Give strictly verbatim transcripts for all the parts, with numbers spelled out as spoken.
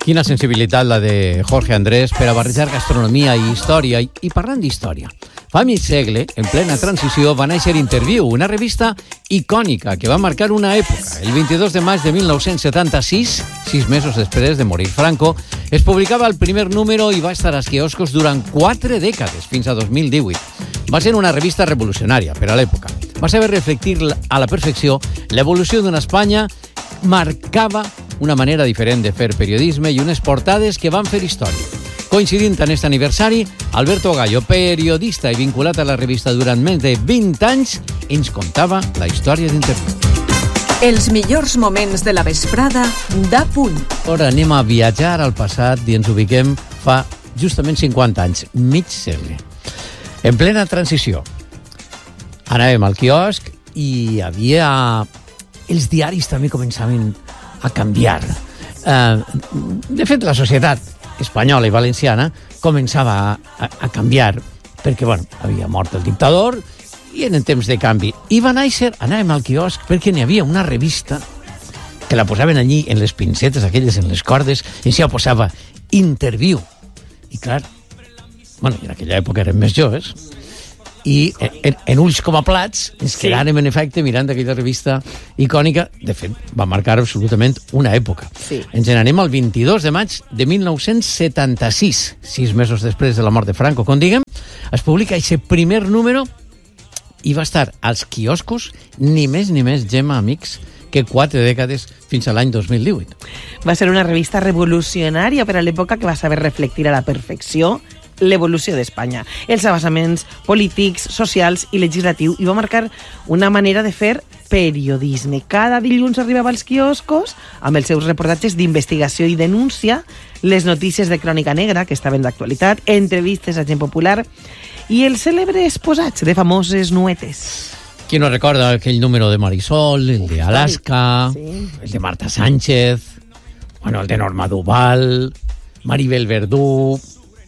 Quina sensibilitat la de Jorge Andrés per a barrejar gastronomia i història. I, i parlant d'història, fa mig segle, en plena transició, va néixer Interviu, una revista icònica que va marcar una època. El vint-i-dos de maig de mil nou-cents setanta-sis, sis mesos després de morir Franco, es publicava el primer número i va estar als quioscos durant quatre dècades, fins a dos mil divuit. Va ser una revista revolucionària per a l'època. Va saber reflectir a la perfecció l'evolució d'una Espanya marcava una manera diferent de fer periodisme i unes portades que van fer història. Coincidint en aquest aniversari, Alberto Gallo, periodista i vinculat a la revista durant més de vint anys, ens contava la història d'Interviu. Els millors moments de la vesprada d'A Punt. Ara anem a viatjar al passat i ens ubiquem fa justament cinquanta anys, mig segle. En plena transició. Anàvem al quiosc i hi havia... Els diaris també començaven a canviar. Eh, de fet, la societat espanyola i valenciana començava a, a, a canviar perquè, bueno, havia mort el dictador i en temps de canvi. I va néixer, anàvem al quiosc perquè n'hi havia una revista que la posaven allí en les pincetes, aquelles en les cordes, i s'hi posava Interviu. I clar, bueno, en aquella època érem més joves, i en, en ulls com a plats ens sí. quedàrem en efecte mirant aquella revista icònica. De fet, va marcar absolutament una època. Sí. Ens n'anem al vint-i-dos de maig de mil nou-cents setanta-sis, sis mesos després de la mort de Franco, com diguem, es publica aquest primer número i va estar als quioscos ni més ni més, Gemma, amics, que quatre dècades fins a l'any dos mil divuit. Va ser una revista revolucionària per a l'època que va saber reflectir a la perfecció l'evolució d'Espanya, els avançaments polítics, socials i legislatius, i va marcar una manera de fer periodisme. Cada dilluns arribava als quioscos amb els seus reportatges d'investigació i denúncia, les notícies de crònica negra, que estaven d'actualitat, entrevistes a gent popular i els cèlebres posats de famoses nuetes. Qui no recorda aquell número de Marisol, el de Alaska, sí. el de Marta Sánchez, bueno, el de Norma Duval, Maribel Verdú,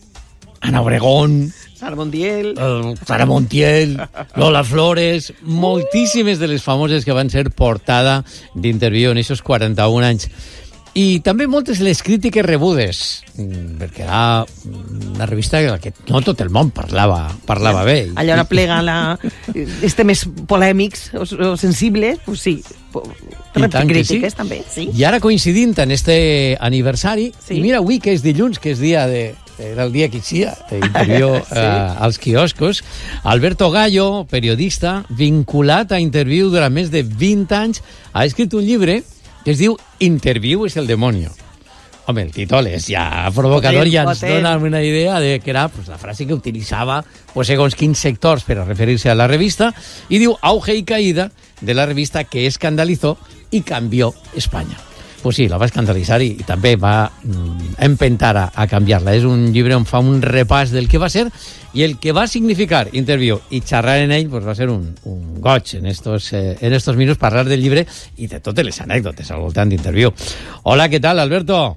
Ana Obregón, Sara Montiel, uh, Sara Montiel, Lola Flores, moltíssimes de les famoses que van ser portada d'Interviu en aquests quaranta-un anys. I també moltes de les crítiques rebudes, perquè era una revista que no tot el món parlava, parlava bé. Allà on plega la... els temes polèmics o, o sensibles, pues sí, crítiques sí. també. Sí. I ara coincidint en este aniversari, sí. i mira avui que és dilluns, que és dia de... era el dia que eixia Interviu sí. eh, als quioscos, Alberto Gallo, periodista, vinculat a Interviu durant més de vint anys, ha escrit un llibre que es diu Interviu és el demonio. Home, el títol és ja provocador i ja ens dona una idea de que era pues, la frase que utilitzava pues, segons quins sectors per a referir-se a la revista, i diu auge y caída de la revista que escandalizó y cambió España. Pues sí, la va escandalitzar i, i també va mm, empentar a, a canviar-la. És un llibre on fa un repàs del que va ser i el que va significar Interviu, i xerrar en ell pues, va ser un, un goig en estos, eh, en estos minuts, parlar del llibre i de totes les anècdotes al voltant d'Interviu. Hola, ¿qué tal, Alberto?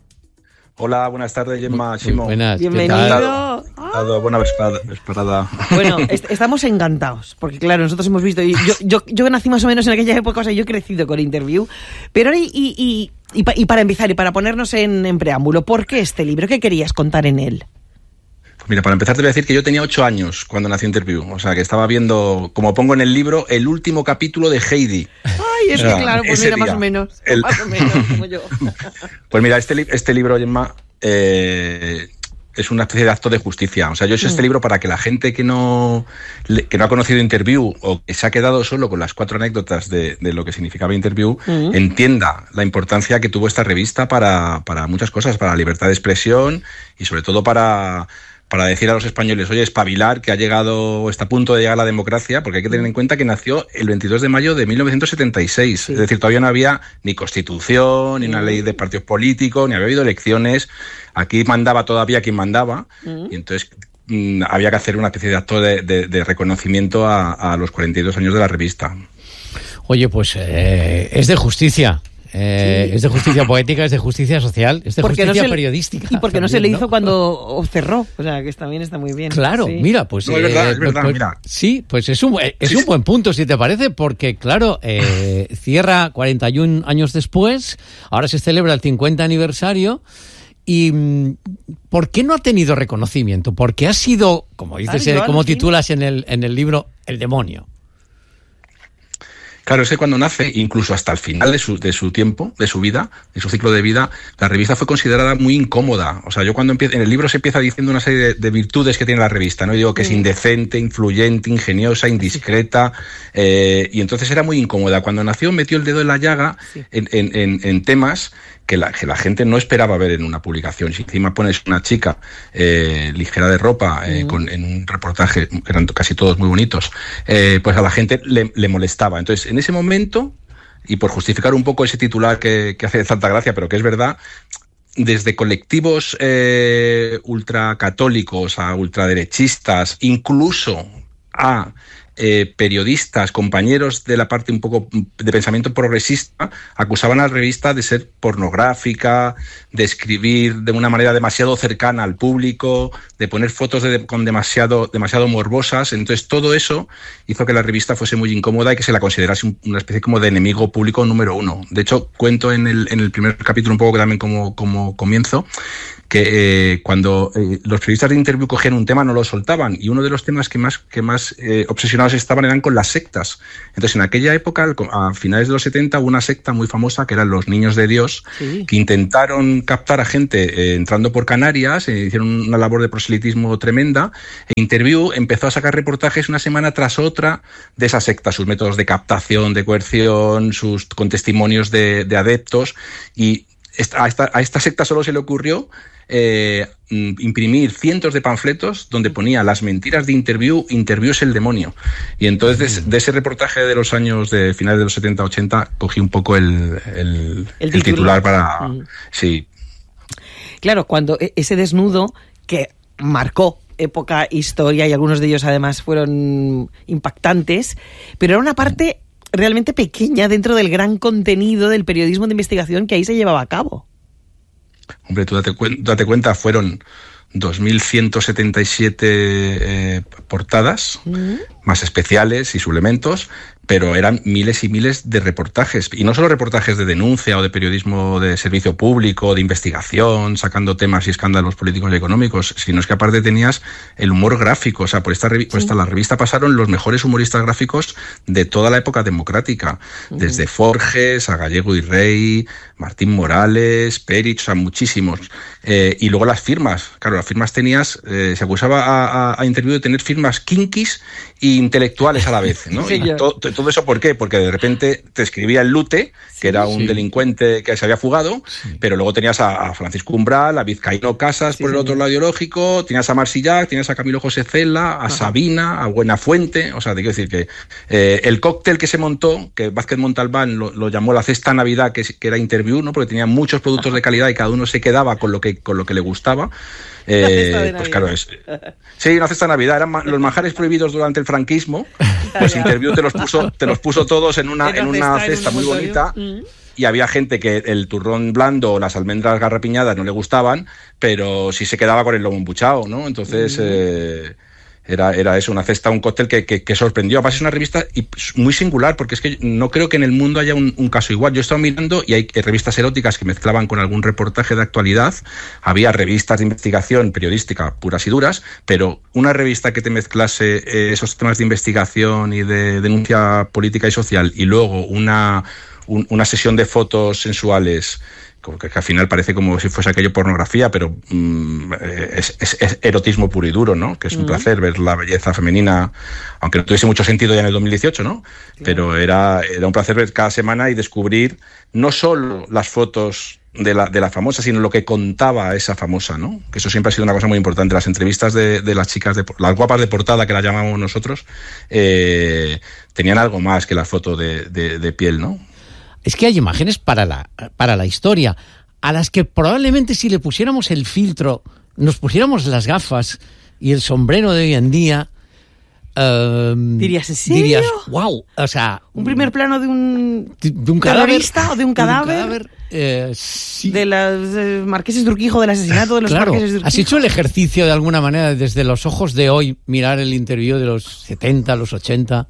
Hola, buenas tardes, Gemma, Ximo. Buenas, bienvenido. Ah. Buena vesprada. Bueno, est estamos encantados, porque claro, nosotros hemos visto, yo, yo, yo nací más o menos en aquella época, o sea, yo he crecido con Interviu, pero ahora y, y, y, y, pa, y para empezar y para ponernos en, en preámbulo, ¿por qué este libro? ¿Qué querías contar en él? Mira, para empezar te voy a decir que yo tenía ocho años cuando nació Interviu, o sea, que estaba viendo, como pongo en el libro, el último capítulo de Heidi. Ay, es que claro, pues mira, día, más o menos, el... más o menos, como yo. Pues mira, este, li este libro, Gemma, eh, es una especie de acto de justicia. O sea, yo he hecho mm. este libro para que la gente que no, que no ha conocido Interviu o que se ha quedado solo con las cuatro anécdotas de, de lo que significaba Interviu, mm. entienda la importancia que tuvo esta revista para, para muchas cosas, para la libertad de expresión y sobre todo para... para decir a los españoles, oye, espabilar, que ha llegado, está a punto de llegar la democracia, porque hay que tener en cuenta que nació el veintidós de mayo de mil novecientos setenta y seis. Sí. Es decir, todavía no había ni constitución, ni una ley de partidos políticos, ni había habido elecciones. Aquí mandaba todavía quien mandaba, mm. y entonces mmm, había que hacer una especie de acto de, de, de reconocimiento a, a los cuarenta y dos años de la revista. Oye, pues eh, es de justicia Eh, sí. Es de justicia poética, es de justicia social, es de porque justicia no se, periodística. Y porque también, no se le ¿no? hizo cuando cerró, o sea, que también está muy bien. Claro, sí. mira, pues... No, es verdad, eh, es verdad, pues, mira. Sí, pues es un, es sí, un sí. buen punto, si te parece, porque, claro, eh, cierra cuarenta y un años después, ahora se celebra el cincuenta aniversario... ¿Y por qué no ha tenido reconocimiento? Porque ha sido, como dices, claro, eh, como sí. titulas en el, en el libro, el demonio. Claro, es que cuando nace, incluso hasta el final de su, de su tiempo, de su vida, de su ciclo de vida, la revista fue considerada muy incómoda. O sea, yo cuando empiezo, en el libro se empieza diciendo una serie de, de virtudes que tiene la revista, ¿no? Yo digo que es indecente, influyente, ingeniosa, indiscreta, eh, y entonces era muy incómoda. Cuando nació metió el dedo en la llaga sí. en, en, en, en temas que la, que la gente no esperaba ver en una publicación. Si encima pones una chica eh, ligera de ropa eh, mm. con, en un reportaje, que eran casi todos muy bonitos, eh, pues a la gente le, le molestaba. Entonces, en ese momento, y por justificar un poco ese titular que, que hace tanta gracia, pero que es verdad, desde colectivos eh, ultracatólicos a ultraderechistas, incluso a... Eh, periodistas, compañeros de la parte un poco de pensamiento progresista, acusaban a la revista de ser pornográfica, de escribir de una manera demasiado cercana al público, de poner fotos de, con demasiado, demasiado morbosas. Entonces todo eso hizo que la revista fuese muy incómoda y que se la considerase un, una especie como de enemigo público número uno. De hecho, cuento en el, en el primer capítulo un poco también como, como comienzo, que eh, cuando eh, los periodistas de Interview cogían un tema no lo soltaban, y uno de los temas que más, que más eh, obsesionados estaban eran con las sectas. Entonces en aquella época, a finales de los setenta, hubo una secta muy famosa que eran los Niños de Dios, sí. que intentaron captar a gente eh, entrando por Canarias, eh, hicieron una labor de proselitismo tremenda, e Interview empezó a sacar reportajes una semana tras otra de esa secta, sus métodos de captación, de coerción, sus con testimonios de, de adeptos, y esta, a, esta, a esta secta solo se le ocurrió Eh, imprimir cientos de panfletos donde ponía las mentiras de Interview, Interview es el demonio. Y entonces de, de ese reportaje de los años de finales de los setenta ochenta cogí un poco el, el, el, el titular para... Mm. Sí. Claro, cuando ese desnudo que marcó época, historia, y algunos de ellos además fueron impactantes, pero era una parte realmente pequeña dentro del gran contenido del periodismo de investigación que ahí se llevaba a cabo. Hombre, tú date, cu- date cuenta, fueron dos mil ciento setenta y siete eh, portadas, uh-huh. más especiales y suplementos, pero eran miles y miles de reportajes. Y no solo reportajes de denuncia o de periodismo de servicio público, de investigación, sacando temas y escándalos políticos y económicos, sino es que aparte tenías el humor gráfico. O sea, por esta, revi- sí. por esta la revista pasaron los mejores humoristas gráficos de toda la época democrática. Uh-huh. Desde Forges a Gallego y Rey, Martín Morales, Perich, o sea, muchísimos. Eh, y luego las firmas. Claro, las firmas tenías, eh, se acusaba a, a, a Interview de tener firmas kinkis e intelectuales a la vez, ¿no? Sí, y to, to, todo eso, ¿por qué? Porque de repente te escribía el Lute, que sí, era un sí. delincuente que se había fugado, sí. pero luego tenías a, a Francisco Umbral, a Vizcaíno Casas sí, por el sí. otro lado ideológico, tenías a Marsillac, tenías a Camilo José Cela, a Ajá. Sabina, a Buenafuente. O sea, te quiero decir que eh, el cóctel que se montó, que Vázquez Montalbán lo, lo llamó la cesta Navidad, que, que era Interview, ¿no? Porque tenía muchos productos Ajá. de calidad y cada uno se quedaba con lo que, con lo que le gustaba. Eh, pues claro, es, sí, una cesta de Navidad. Eran ma- los manjares prohibidos durante el franquismo. Pues Interview te los puso, te los puso todos en una, en una cesta muy bonita. Mm. Y había gente que el turrón blando o las almendras garrapiñadas no le gustaban, pero sí se quedaba con el lomo embuchado, ¿no? Entonces mm. eh, era, era eso, una cesta, un cóctel que, que, que sorprendió. Además es una revista muy singular, porque es que no creo que en el mundo haya un, un caso igual. Yo he estado mirando y hay revistas eróticas que mezclaban con algún reportaje de actualidad. Había revistas de investigación periodística puras y duras, pero una revista que te mezclase eh, esos temas de investigación y de denuncia política y social, y luego una, un, una sesión de fotos sensuales, que, que al final parece como si fuese aquello pornografía, pero mmm, es, es, es erotismo puro y duro, ¿no? Que es un uh-huh. placer ver la belleza femenina, aunque no tuviese mucho sentido ya en el dos mil dieciocho, ¿no? Sí. Pero era, era un placer ver cada semana y descubrir no solo las fotos de la, de la famosa, sino lo que contaba esa famosa, ¿no? Que eso siempre ha sido una cosa muy importante. Las entrevistas de, de las chicas, de, las guapas de portada, que las llamamos nosotros, eh, tenían algo más que la foto de, de, de piel, ¿no? Es que hay imágenes para la, para la historia, a las que probablemente si le pusiéramos el filtro, nos pusiéramos las gafas y el sombrero de hoy en día, Eh, ¿Dirías, en serio? Dirías, wow, o sea... ¿Un primer plano de un, de un cadáver, terrorista o de un cadáver? De un cadáver eh, sí. De los eh, marqueses de Urquijo, del asesinato de los claro, marqueses de Urquijo. ¿has hecho el ejercicio de alguna manera desde los ojos de hoy, mirar el interview de los setenta, los ochenta?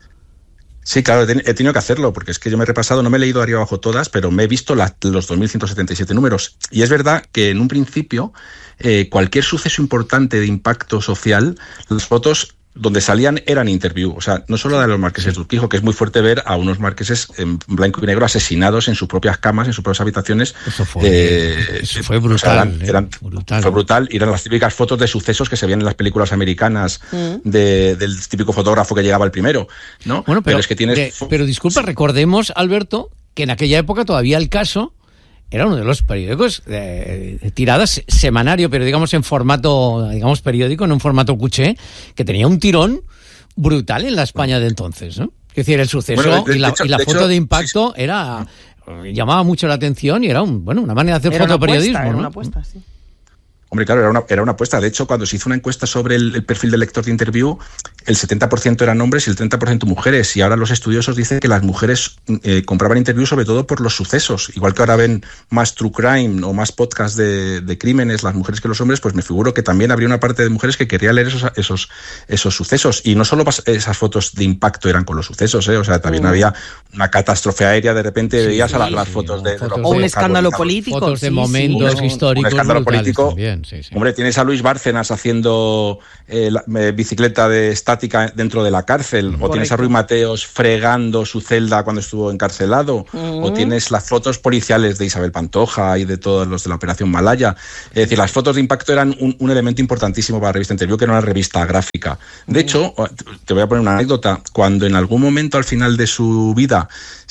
Sí, claro, he, ten- he tenido que hacerlo, porque es que yo me he repasado, no me he leído arriba abajo todas, pero me he visto la- los dos mil ciento setenta y siete números. Y es verdad que en un principio, eh, cualquier suceso importante de impacto social, las fotos donde salían eran interview. O sea, no solo de los marqueses de Urquijo, que es muy fuerte ver a unos marqueses en blanco y negro asesinados en sus propias camas, en sus propias habitaciones. Eso fue, eh, eso fue brutal. O sea, eran, eh, eran, brutal. Fue brutal. Y eran las típicas fotos de sucesos que se veían en las películas americanas mm. de, del típico fotógrafo que llegaba el primero, ¿no? Bueno, pero, pero es que tienes... de, pero disculpa, recordemos, Alberto, que en aquella época todavía El Caso era uno de los periódicos de, de tiradas semanario, pero digamos en formato, digamos periódico, no en formato cuché, que tenía un tirón brutal en la España de entonces, ¿no? Es decir, el suceso bueno, de, de, y la, de hecho, y la de foto hecho, de impacto sí, sí. era llamaba mucho la atención y era un, bueno, una manera de hacer era fotoperiodismo, una apuesta, ¿no? Era una apuesta, sí. Hombre, claro, era una, era una apuesta. De hecho, cuando se hizo una encuesta sobre el, el perfil del lector de interview, el setenta por ciento eran hombres y el treinta por ciento mujeres. Y ahora los estudiosos dicen que las mujeres eh, compraban interview sobre todo por los sucesos. Igual que ahora ven más true crime o más podcasts de, de crímenes las mujeres que los hombres, pues me figuro que también habría una parte de mujeres que quería leer esos, esos, esos sucesos. Y no solo esas fotos de impacto eran con los sucesos, ¿eh? O sea, también uh. había una catástrofe aérea, de repente sí, veías sí, a las, las fotos sí, de... Fotos de o un escándalo político. Fotos de sí, momentos sí. históricos. Un escándalo político. También. Sí, sí. Hombre, tienes a Luis Bárcenas haciendo eh, la, eh, bicicleta de estática dentro de la cárcel, Correcto. O tienes a Ruiz Mateos fregando su celda cuando estuvo encarcelado, uh-huh. O tienes las fotos policiales de Isabel Pantoja y de todos los de la Operación Malaya. Es decir, las fotos de impacto eran un, un elemento importantísimo para la revista Interview, que era una revista gráfica. De uh-huh. hecho, te voy a poner una anécdota. Cuando en algún momento al final de su vida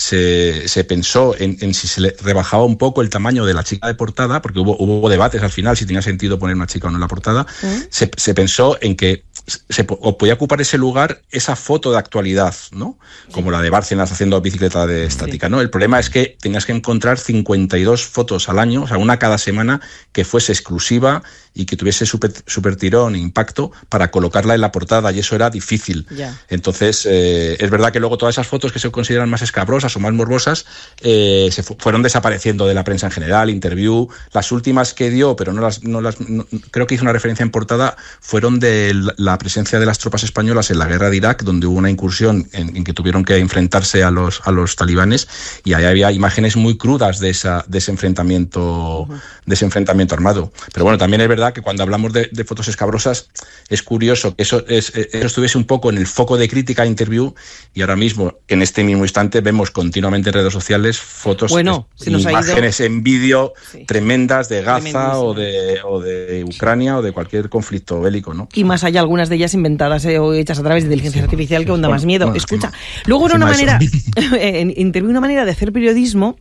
se, se pensó en, en si se le rebajaba un poco el tamaño de la chica de portada, porque hubo, hubo debates al final si tenía sentido poner una chica o no en la portada, ¿Eh? se, se pensó en que se podía ocupar ese lugar esa foto de actualidad, ¿no? Como la de Bárcenas haciendo bicicleta de estática, sí. ¿no? El problema es que tenías que encontrar cincuenta y dos fotos al año, o sea, una cada semana que fuese exclusiva y que tuviese super, super tirón e impacto para colocarla en la portada, y eso era difícil. Yeah. Entonces, eh, es verdad que luego todas esas fotos que se consideran más escabrosas o más morbosas eh, se fu- fueron desapareciendo de la prensa en general, Interview. Las últimas que dio, pero no las, no las no, creo que hizo una referencia en portada, fueron de la presencia de las tropas españolas en la guerra de Irak, donde hubo una incursión en, en que tuvieron que enfrentarse a los, a los talibanes, y ahí había imágenes muy crudas de, esa, de, ese, enfrentamiento, uh-huh. de ese enfrentamiento armado. Pero bueno, también es verdad que cuando hablamos de, de fotos escabrosas, es curioso que eso, es, eso estuviese un poco en el foco de crítica a Interview, y ahora mismo, en este mismo instante, vemos continuamente en redes sociales fotos, bueno, es, se nos imágenes ha ido... en vídeo sí. tremendas de Gaza o de, o de Ucrania o de cualquier conflicto bélico, ¿no? Y más allá, algunas de ellas inventadas eh, o hechas a través de inteligencia sí, artificial sí, que aún da más miedo. Bueno, Escucha, sí, luego era una manera, en Interview, una manera de hacer periodismo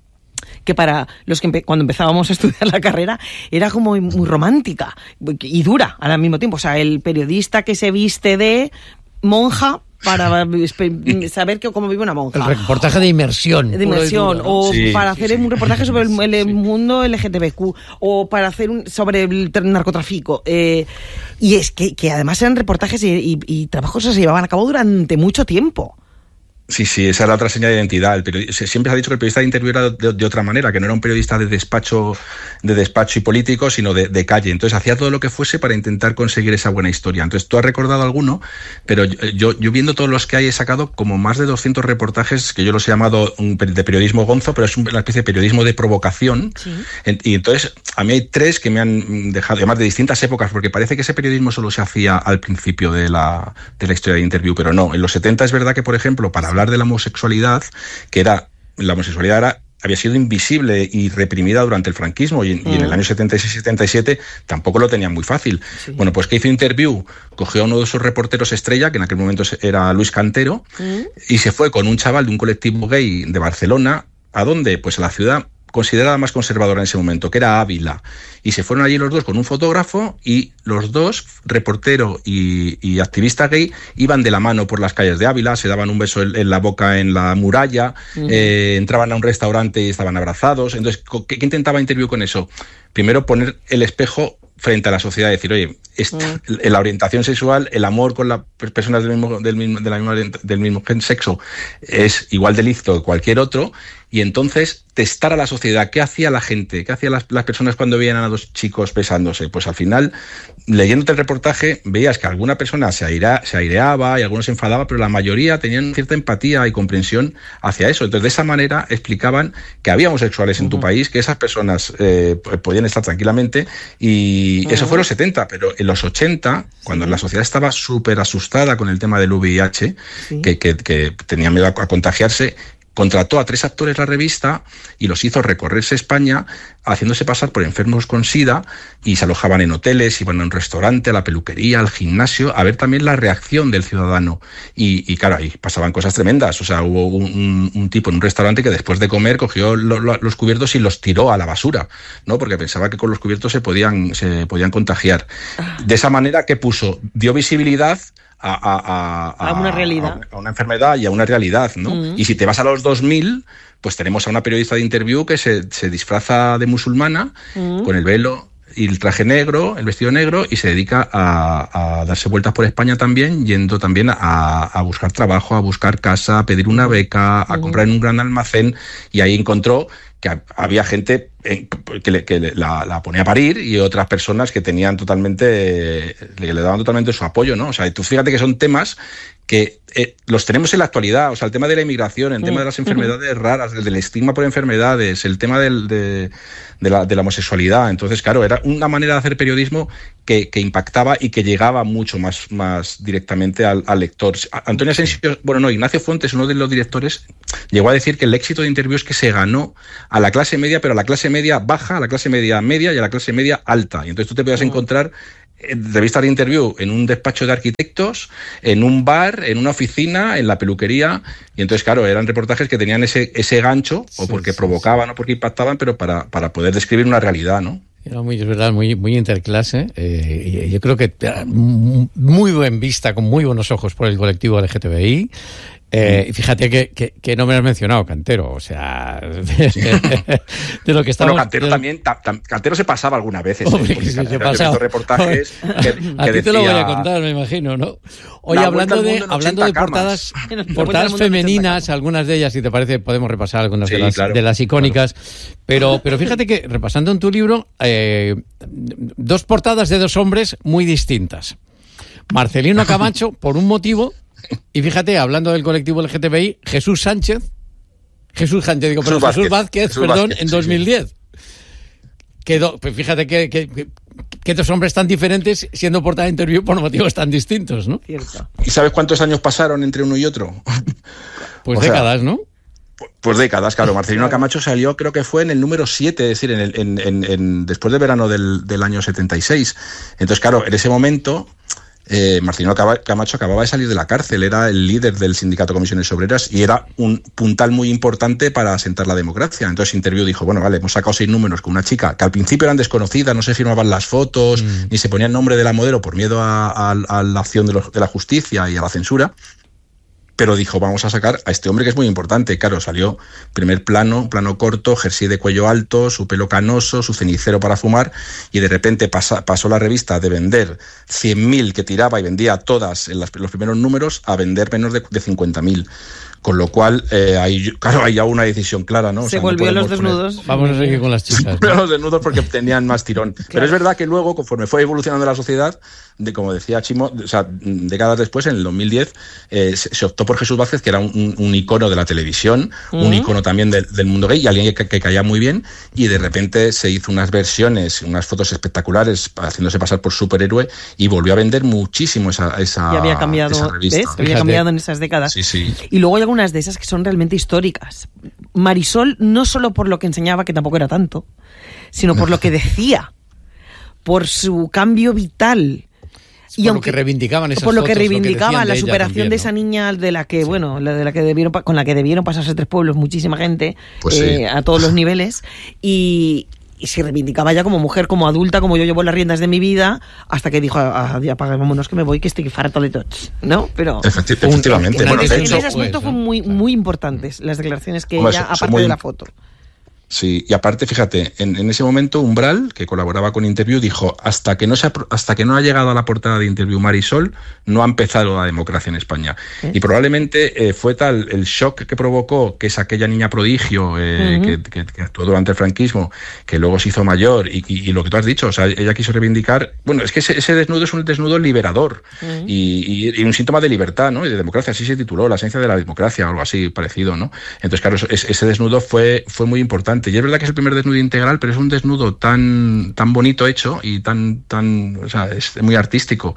que para los que empe- cuando empezábamos a estudiar la carrera era como muy romántica y dura al mismo tiempo. O sea, el periodista que se viste de monja para saber que, cómo vive una monja. El reportaje de inmersión. De inmersión. Duro, ¿no? O sí, para hacer sí, un reportaje sobre sí, el, el sí. mundo L G T B Q. O para hacer un sobre el narcotráfico. Eh, y es que, que además eran reportajes y, y, y trabajos que se llevaban a cabo durante mucho tiempo. Sí, sí, esa es la otra señal de identidad. El period... Siempre se ha dicho que el periodista de Interview era de, de otra manera, que no era un periodista de despacho, de despacho y político, sino de, de calle. Entonces hacía todo lo que fuese para intentar conseguir esa buena historia. Entonces tú has recordado alguno, pero yo, yo viendo todos los que hay he sacado como más de doscientos reportajes, que yo los he llamado un, de periodismo gonzo, pero es una especie de periodismo de provocación. Sí. Y entonces a mí hay tres que me han dejado, además de distintas épocas, porque parece que ese periodismo solo se hacía al principio de la, de la historia de Interview, pero no. En los setenta es verdad que, por ejemplo, para hablar de la homosexualidad, que era la homosexualidad era, había sido invisible y reprimida durante el franquismo, y en, uh-huh. y en el año setenta y seis setenta y siete tampoco lo tenían muy fácil. Sí. Bueno, pues que hizo Interview, cogió a uno de sus reporteros estrella, que en aquel momento era Luis Cantero, uh-huh. y se fue con un chaval de un colectivo gay de Barcelona. ¿A dónde? Pues a la ciudad considerada más conservadora en ese momento, que era Ávila, y se fueron allí los dos con un fotógrafo, y los dos, reportero y, y activista gay, iban de la mano por las calles de Ávila, se daban un beso en, en la boca en la muralla, uh-huh. eh, entraban a un restaurante y estaban abrazados. Entonces, ¿qué, qué intentaba Interview con eso? Primero poner el espejo frente a la sociedad, decir, oye, esta, mm. la orientación sexual, el amor con las personas del mismo, del mismo, de la misma, del mismo sexo es igual de lícito que cualquier otro, y entonces testar a la sociedad. ¿Qué hacía la gente? ¿Qué hacían las, las personas cuando veían a dos chicos besándose? Pues al final, leyéndote el reportaje, veías que alguna persona se, aira, se aireaba y algunos se enfadaba, pero la mayoría tenían cierta empatía y comprensión hacia eso. Entonces, de esa manera explicaban que había homosexuales en uh-huh. tu país, que esas personas eh, podían estar tranquilamente, y uh-huh. eso fue en los setenta, pero en los ochenta, cuando sí. la sociedad estaba súper asustada con el tema del V I H, sí. que, que, que tenía miedo a, a contagiarse, contrató a tres actores la revista y los hizo recorrerse España haciéndose pasar por enfermos con SIDA, y se alojaban en hoteles, iban a un restaurante, a la peluquería, al gimnasio, a ver también la reacción del ciudadano. Y, y claro, ahí pasaban cosas tremendas. O sea, hubo un, un, un tipo en un restaurante que después de comer cogió lo, lo, los cubiertos y los tiró a la basura, ¿no? Porque pensaba que con los cubiertos se podían, se podían contagiar. De esa manera, que puso, dio visibilidad A, a, a, a una realidad, a una enfermedad y a una realidad, ¿no? Mm. Y si te vas a los dos mil, pues tenemos a una periodista de Interview que se, se disfraza de musulmana mm. con el velo y el traje negro, el vestido negro, y se dedica a, a darse vueltas por España también, yendo también a, a buscar trabajo, a buscar casa, a pedir una beca, a mm. comprar en un gran almacén, y ahí encontró que había gente que, le, que la, la ponía a parir, y otras personas que tenían totalmente, le, le daban totalmente su apoyo, ¿no? O sea, tú fíjate que son temas que eh, los tenemos en la actualidad. O sea, el tema de la inmigración, el tema de las enfermedades raras, el del estigma por enfermedades, el tema del, de, de, la, de la homosexualidad. Entonces, claro, era una manera de hacer periodismo que, que impactaba y que llegaba mucho más, más directamente al, al lector. Antonio Asensio, bueno, no, Ignacio Fuentes, uno de los directores, llegó a decir que el éxito de Interview es que se ganó a la clase media, pero a la clase media baja, a la clase media media y a la clase media alta. Y entonces tú te podías encontrar revistas de Interview en un despacho de arquitectos, en un bar, en una oficina, en la peluquería, y entonces, claro, eran reportajes que tenían ese, ese gancho, o porque sí, provocaban sí. o porque impactaban, pero para, para poder describir una realidad, ¿no? Era muy, es verdad, muy, muy interclase. Eh, yo creo que muy buen vista, con muy buenos ojos por el colectivo L G T B I. Eh, y fíjate que, que, que no me has mencionado Cantero, o sea, de, sí. de lo que estamos... Bueno, Cantero de... también, ta, ta, Cantero se pasaba algunas veces, Hombre, ¿eh? Porque sí, Cantero, se pasaba. Reportajes que, que a ti decía... te lo voy a contar, me imagino, ¿no? Oye, hablando de, hablando de portadas, portadas femeninas, algunas de ellas, si te parece, podemos repasar algunas sí, de, las, claro, de las icónicas, claro. pero, pero fíjate que, repasando en tu libro, eh, dos portadas de dos hombres muy distintas. Marcelino Camacho, por un motivo... Y fíjate, hablando del colectivo L G T B I, Jesús Sánchez, Jesús Sánchez, digo, Jesús, Jesús Vázquez, Vázquez Jesús perdón, Vázquez, en dos mil diez. Sí, sí. Quedó, pues fíjate que, que, que, que dos hombres tan diferentes siendo portada de Interview por motivos tan distintos, ¿no? Cierto. ¿Y sabes cuántos años pasaron entre uno y otro? Pues o décadas, sea, ¿no? Pues décadas, claro. Marcelino Camacho salió, creo que fue en el número siete, es decir, en el, en, en, en, después del verano del, del año setenta y seis. Entonces, claro, en ese momento... Eh, Marcelino Camacho acababa de salir de la cárcel, era el líder del sindicato Comisiones Obreras y era un puntal muy importante para asentar la democracia. Entonces Interview dijo, bueno, vale, hemos sacado seis números con una chica que al principio eran desconocidas, no se firmaban las fotos, mm. ni se ponía el nombre de la modelo por miedo a, a, a la acción de, los, de la justicia y a la censura. Pero dijo, vamos a sacar a este hombre que es muy importante. Claro, salió primer plano, plano corto, jersey de cuello alto, su pelo canoso, su cenicero para fumar, y de repente pasa, pasó la revista de vender cien mil que tiraba y vendía todas en, las, en los primeros números a vender menos de, de cincuenta mil. Con lo cual, eh, hay, claro, hay ya una decisión clara, ¿no? O Se sea, volvió no los desnudos. Poner... Vamos a seguir con las chicas. ¿no? Los desnudos porque tenían más tirón. Claro. Pero es verdad que luego, conforme fue evolucionando la sociedad, de como decía Chimo, o sea, décadas después, en el dos mil diez, eh, se, se optó por Jesús Vázquez, que era un, un, un icono de la televisión, uh-huh. un icono también de, del mundo gay, y alguien que, que caía muy bien, y de repente se hizo unas versiones, unas fotos espectaculares, haciéndose pasar por superhéroe, y volvió a vender muchísimo esa, esa, y había cambiado, esa revista. ¿ves? Había cambiado en esas décadas. Sí, sí. Y luego hay algunas de esas que son realmente históricas. Marisol, no solo por lo que enseñaba, que tampoco era tanto, sino por lo que decía, por su cambio vital. Y por aunque, lo que reivindicaban esas por lo fotos, que reivindicaba lo que la superación también, ¿no? de esa niña de la que, sí. bueno, la de la que debieron, con la que debieron pasarse tres pueblos, muchísima gente, pues eh, sí. a todos los niveles, y, y se reivindicaba ya como mujer, como adulta, como yo llevo las riendas de mi vida, hasta que dijo, apaga, vámonos que me voy, que estoy farto de tots, ¿no? Pero Efecti- efectivamente. En, Bueno, en, de en hecho, ese aspecto pues, fue muy, muy importantes las declaraciones que Hombre, ella, son, son aparte muy... de la foto. Sí, y aparte, fíjate, en, en ese momento Umbral, que colaboraba con Interview, dijo, hasta que no se ha, hasta que no ha llegado a la portada de Interview Marisol, no ha empezado la democracia en España. ¿Eh? Y probablemente eh, fue tal el shock que provocó, que es aquella niña prodigio eh, uh-huh. que, que, que actuó durante el franquismo, que luego se hizo mayor, y, y, y lo que tú has dicho, o sea, ella quiso reivindicar, bueno, es que ese, ese desnudo es un desnudo liberador, uh-huh. y, y, y un síntoma de libertad, ¿no? Y de democracia, así se tituló, la esencia de la democracia, o algo así parecido, ¿no? Entonces, claro, ese, ese desnudo fue, fue muy importante. Y es verdad que es el primer desnudo integral, pero es un desnudo tan, tan bonito hecho y tan, tan, o sea, es muy artístico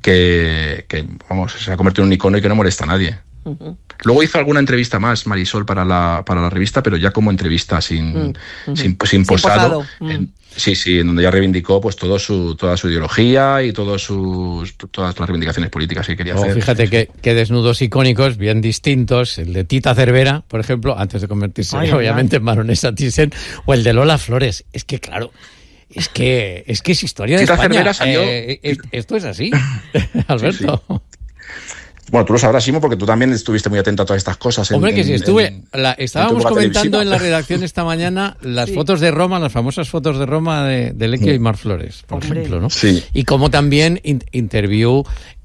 que, que, vamos, se ha convertido en un icono y que no molesta a nadie. Uh-huh. Luego hizo alguna entrevista más, Marisol, para la, para la revista, pero ya como entrevista, sin, uh-huh. sin, sin posado. Sin posado. En, sí, sí, en donde ya reivindicó pues todo su, toda su ideología y todos sus, todas las reivindicaciones políticas que quería oh, hacer. Fíjate que, que desnudos icónicos, bien distintos, el de Tita Cervera, por ejemplo, antes de convertirse Ay, obviamente en baronesa Thyssen, o el de Lola Flores. Es que, claro, es que es, que es historia de Tita España. Cervera salió... Eh, eh, esto es así, Alberto. Sí, sí. Bueno, tú lo sabrás, Simo, porque tú también estuviste muy atento a todas estas cosas. En, Hombre, que en, sí, estuve. En, la, estábamos en comentando en la redacción esta mañana las sí. fotos de Roma, las famosas fotos de Roma de, de Lequio sí. y Mar Flores, por Hombre. ejemplo, ¿no? Sí. Y como también in, Interview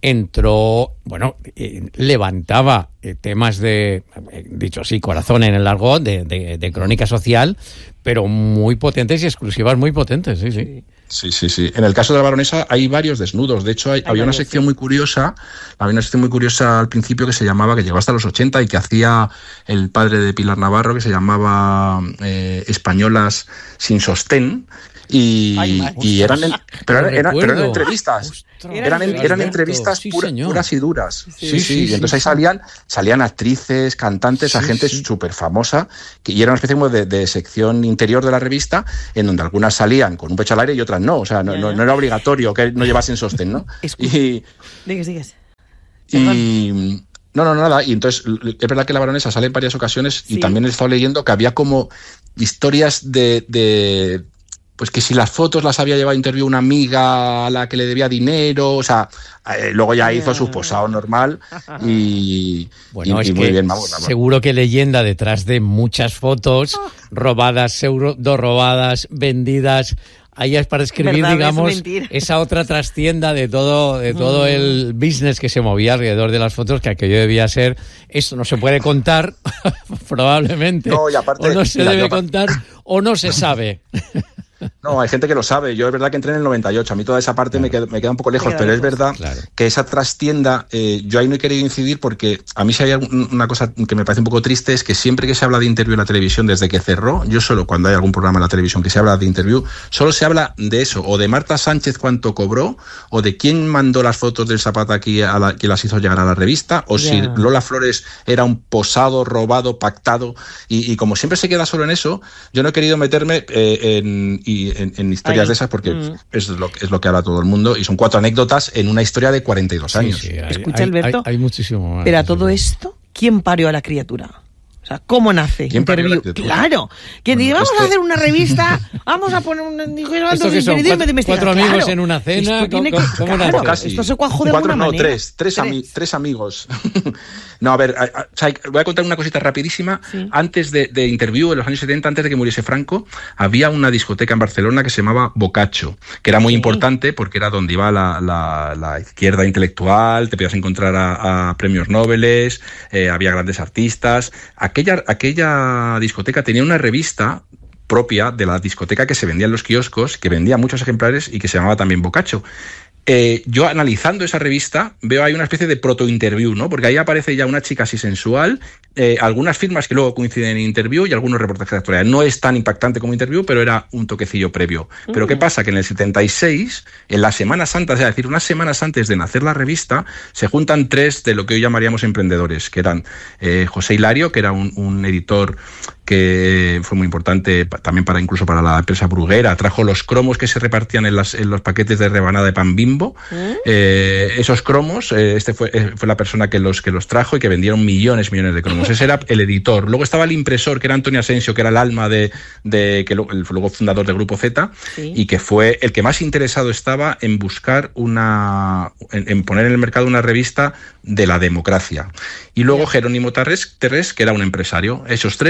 entró, bueno, eh, levantaba eh, temas de, eh, dicho así, corazón en el argot, de, de, de crónica social, pero muy potentes y exclusivas muy potentes, sí, sí. Sí, sí, sí. En el caso de la baronesa hay varios desnudos. De hecho, hay, hay había una sección muy curiosa, había una sección muy curiosa al principio que se llamaba, que llegó hasta los ochenta y que hacía el padre de Pilar Navarro, que se llamaba eh, Españolas sin sostén. Y, Ay, y eran, en, pero, eran, eran, pero eran entrevistas, Ostras, eran, eran, eran entrevistas sí, pura, puras y duras. Sí, sí, sí, sí. Y entonces ahí salían, salían actrices, cantantes, sí, a gente sí. súper famosa, que, y era una especie como de, de sección interior de la revista, en donde algunas salían con un pecho al aire y otras no, o sea, no, no, no era obligatorio que no llevasen sostén, ¿no? Y, Digues, digues. Y... No, no, nada. Y entonces, es verdad que la baronesa sale en varias ocasiones sí. y también he estado leyendo que había como historias de... de pues que si las fotos las había llevado a Interview una amiga a la que le debía dinero, o sea, eh, luego ya hizo su posado normal y, bueno, y, es y que muy bien, vamos, vamos. Seguro que leyenda detrás de muchas fotos robadas, pseudo robadas, vendidas. Ahí es para escribir, ¿verdad? digamos, es esa otra trastienda de todo, de todo mm. el business que se movía alrededor de las fotos, que aquello debía ser, esto no se puede contar, probablemente, no, y aparte, o no se mira, debe yo, contar, o no se sabe. No, hay gente que lo sabe. Yo es verdad que entré en el noventa y ocho. A mí toda esa parte claro. me, queda, me queda un poco lejos, pero lejos. es verdad claro. que esa trastienda, eh, yo ahí no he querido incidir porque a mí si hay una cosa que me parece un poco triste es que siempre que se habla de Interview en la televisión desde que cerró, yo solo cuando hay algún programa en la televisión que se habla de Interview, solo se habla de eso, o de Marta Sánchez cuánto cobró, o de quién mandó las fotos del Zapata aquí a la, que las hizo llegar a la revista, o yeah. si Lola Flores era un posado, robado, pactado, y, y como siempre se queda solo en eso, yo no he querido meterme eh, en... Y en, en historias Ay. de esas porque mm. es, lo, es lo que habla todo el mundo y son cuatro anécdotas en una historia de cuarenta y dos años. Sí, sí, hay, Escucha, Alberto, hay, hay, hay muchísimo más. Pero a todo esto, ¿quién parió a la criatura? O sea, ¿cómo nace Interview? Claro, que bueno, vamos es que... a hacer una revista, vamos a poner un... ¿Esto que son? ¿Cuatro, cuatro amigos claro. en una cena? Esto, ¿Cómo, que, ¿cómo claro, nace? Casi. Esto se cuajó de Cuatro, alguna no, manera. Tres, tres, tres. Ami tres amigos. No, a ver, a, a, o sea, voy a contar una cosita rapidísima. Sí. Antes de, de Interview, en los años setenta, antes de que muriese Franco, había una discoteca en Barcelona que se llamaba Boccaccio, que era muy sí. importante porque era donde iba la, la, la izquierda intelectual, te podías encontrar a, a premios Nobel, eh, había grandes artistas. Aquella, aquella discoteca tenía una revista propia de la discoteca que se vendía en los kioscos, que vendía muchos ejemplares y que se llamaba también Boccaccio. Eh, yo analizando esa revista veo ahí una especie de proto-interview, ¿no? Porque ahí aparece ya una chica así sensual, eh, algunas firmas que luego coinciden en Interview y algunos reportajes de actualidad. No es tan impactante como Interview, pero era un toquecillo previo. Mm. Pero ¿qué pasa? Que en el setenta y seis, en la Semana Santa, es decir, unas semanas antes de nacer la revista, se juntan tres de lo que hoy llamaríamos emprendedores, que eran eh, José Hilario, que era un, un editor que fue muy importante también para incluso para la empresa Bruguera, trajo los cromos que se repartían en, las, en los paquetes de rebanada de pan Bimbo. ¿Mm? Eh, esos cromos, eh, este fue, eh, fue la persona que los, que los trajo y que vendieron millones, millones de cromos. Ese era el editor. Luego estaba el impresor, que era Antonio Asensio, que era el alma de, de que lo, el luego fundador del Grupo Z, sí. y que fue el que más interesado estaba en buscar una, en, en poner en el mercado una revista de la democracia. Y luego yeah. Jerónimo Terrés, Terrés, que era un empresario. Esos tres se fueron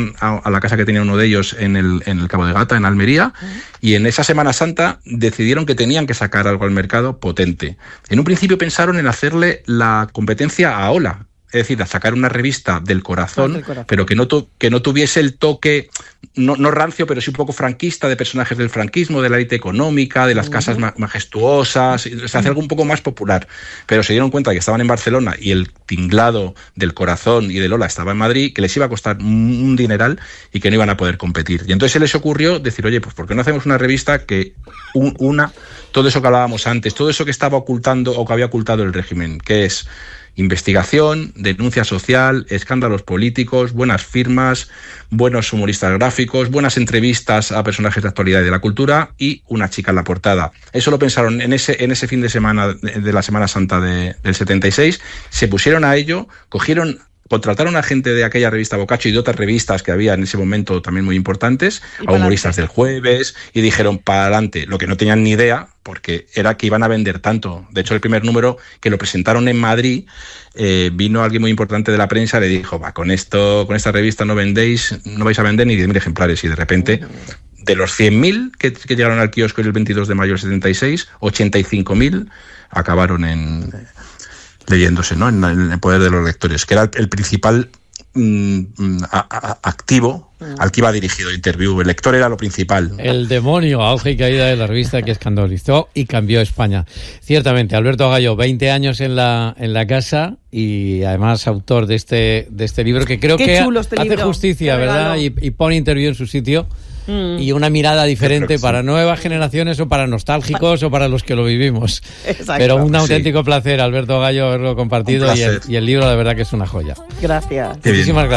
fueron a, a la casa que tenía uno de ellos en el, en el Cabo de Gata, en Almería, uh-huh. y en esa Semana Santa decidieron que tenían que sacar algo al mercado potente. En un principio pensaron en hacerle la competencia a Hola, es decir, a sacar una revista del corazón, del corazón. pero que no, tu, que no tuviese el toque, no, no rancio, pero sí un poco franquista, de personajes del franquismo, de la élite económica, de las uh-huh. casas ma- majestuosas, o sea, hacer algo un poco más popular. Pero se dieron cuenta que estaban en Barcelona y el tinglado del corazón y de Lola estaba en Madrid, que les iba a costar un dineral y que no iban a poder competir. Y entonces se les ocurrió decir, oye, pues ¿por qué no hacemos una revista que un, una, todo eso que hablábamos antes, todo eso que estaba ocultando o que había ocultado el régimen, que es investigación, denuncia social, escándalos políticos, buenas firmas, buenos humoristas gráficos, buenas entrevistas a personajes de actualidad y de la cultura y una chica en la portada. Eso lo pensaron en ese, en ese fin de semana de la Semana Santa de, del setenta y seis, se pusieron a ello, cogieron... Contrataron a gente de aquella revista Boccaccio y de otras revistas que había en ese momento también muy importantes, a humoristas del Jueves, y dijeron para adelante, lo que no tenían ni idea, porque era que iban a vender tanto. De hecho, el primer número que lo presentaron en Madrid, eh, vino alguien muy importante de la prensa, le dijo, va, con esto, con esta revista no vendéis, no vais a vender ni diez mil ejemplares, y de repente... De los cien mil que, que llegaron al kiosco el veintidós de mayo del setenta y seis, ochenta y cinco mil acabaron en... leyéndose, ¿no? En, en el poder de los lectores, que era el, el principal mm, a, a, activo mm. al que iba dirigido el Interviú. El lector era lo principal. El demonio, auge y caída de la revista que escandalizó y cambió España. Ciertamente, Alberto Gallo, veinte años en la en la casa y además autor de este de este libro que creo Qué que chulo este hace libro. justicia, ¿verdad? Y, y pone Interviú en su sitio. Y una mirada diferente para nuevas generaciones o para nostálgicos o para los que lo vivimos. Exacto. Pero un auténtico sí. placer, Alberto Gallo, haberlo compartido y el, y el libro, la verdad que es una joya. Gracias. Muchísimas gracias.